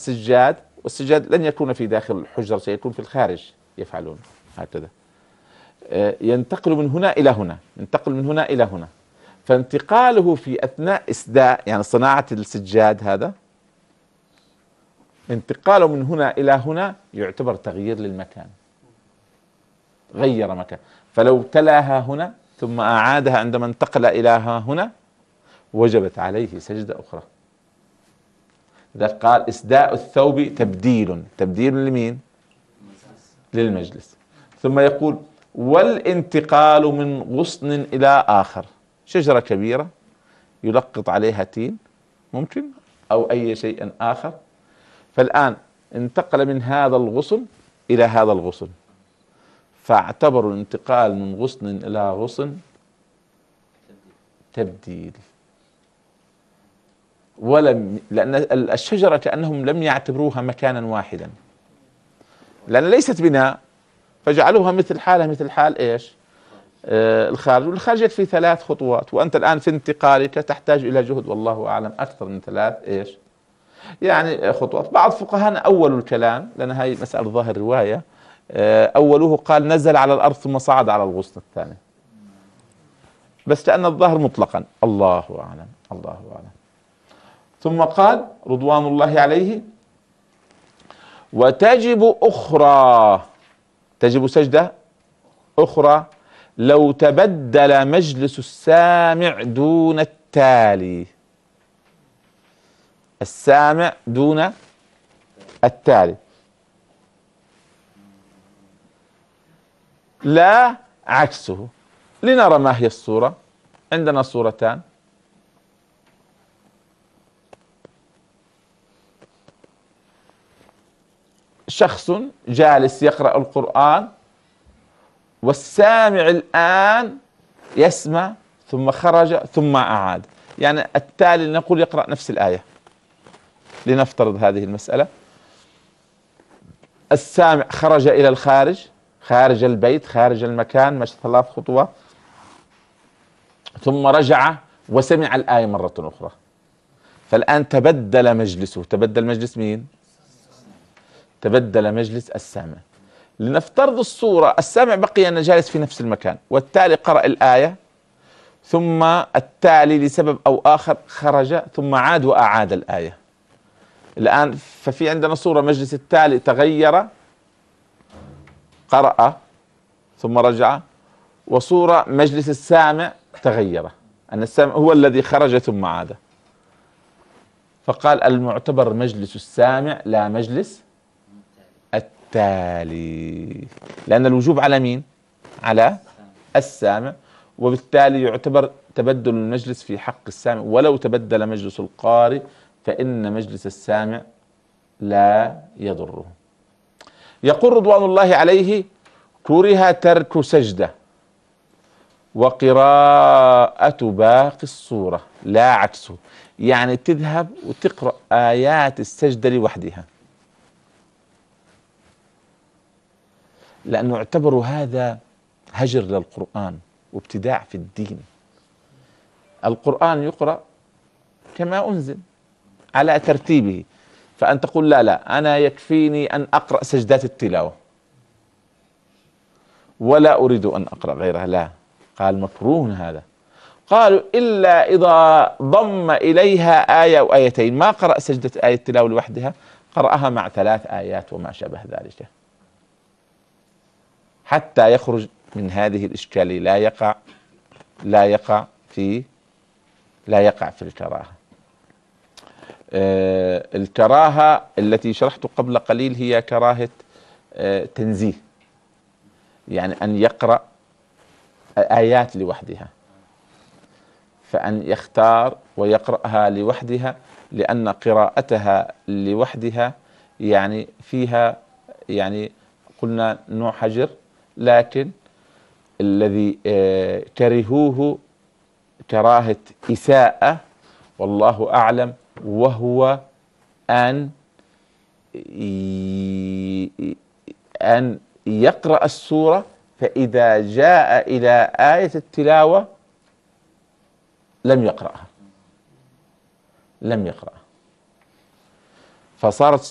السجاد، والسجاد لن يكون في داخل الحجرة، سيكون في الخارج، يفعلون هكذا. ينتقل من هنا إلى هنا، ينتقل من هنا إلى هنا. فانتقاله في أثناء إسداء يعني صناعة السجاد، هذا انتقاله من هنا إلى هنا يعتبر تغيير للمكان، غير مكان. فلو تلاها هنا ثم أعادها عندما انتقل إلى هنا وجبت عليه سجدة أخرى. إذا قال إسداء الثوب تبديل، تبديل لمين؟ للمجلس. ثم يقول والانتقال من غصن إلى آخر، شجرة كبيرة يلقط عليها تين ممكن أو أي شيء آخر، فالآن انتقل من هذا الغصن إلى هذا الغصن، فاعتبروا الانتقال من غصن إلى غصن تبديل. لأن الشجرة كأنهم لم يعتبروها مكانا واحدا، لأن ليست بناء، فجعلوها مثل حالها مثل حال إيش؟ الخارج، والخارج يكفي 3 خطوات، وأنت الآن في انتقالك تحتاج إلى جهد والله أعلم أكثر من 3 يعني خطوات. بعض فقهاءنا أولوا الكلام، لأن هاي مسألة ظاهر رواية، أولوه قال نزل على الأرض ثم صعد على الغصن الثاني، بس لأن الظاهر مطلقا، الله أعلم الله أعلم. ثم قال رضوان الله عليه وتجب أخرى، تجب سجدة أخرى لو تبدل مجلس السامع دون التالي، السامع دون التالي، لا عكسه. لنرى ما هي الصورة. عندنا صورتان، شخص جالس يقرأ القرآن والسامع الآن يسمع ثم خرج ثم أعاد، يعني التالي نقول يقرأ نفس الآية، لنفترض هذه المسألة. السامع خرج إلى الخارج، خارج البيت خارج المكان، مشى 3 خطوات، ثم رجع وسمع الآية مرة أخرى، فالآن تبدل مجلسه. تبدل مجلس مين؟ تبدل مجلس السامع. لنفترض الصورة السامع بقي أنه جالس في نفس المكان، والتالي قرأ الآية، ثم التالي لسبب أو آخر خرج ثم عاد وأعاد الآية. الآن ففي عندنا صورة مجلس التالي تغير قرأ ثم رجع، وصورة مجلس السامع تغير، أن السامع هو الذي خرج ثم عاد. فقال المعتبر مجلس السامع لا مجلس التالي، لأن الوجوب على مين؟ على السامع، وبالتالي يعتبر تبدل المجلس في حق السامع، ولو تبدل مجلس القارئ فإن مجلس السامع لا يضره. يقول رضوان الله عليه كره ترك سجدة وقراءة باقي الصورة لا عكسه، يعني تذهب وتقرأ آيات السجدة لوحدها، لأنه اعتبروا هذا هجر للقرآن وابتداع في الدين. القرآن يقرأ كما أنزل على ترتيبه، فأن تقول لا لا أنا يكفيني أن أقرأ سجدات التلاوة ولا أريد أن أقرأ غيرها، لا، قال مكروه هذا. قالوا إلا إذا ضم إليها آية أو آيتين، ما قرأ سجدة آية التلاوة لوحدها، قرأها مع 3 آيات وما شابه ذلك، حتى يخرج من هذه الإشكالية، لا يقع في الكراهة. الكراهة التي شرحت قبل قليل هي كراهة تنزيه، يعني أن يقرأ آيات لوحدها، فأن يختار ويقرأها لوحدها، لأن قراءتها لوحدها يعني فيها يعني قلنا نوع حجر، لكن الذي كرهوه كراهة إساءة والله أعلم، وهو أن يقرأ السورة فإذا جاء إلى آية التلاوة لم يقرأها، فصارت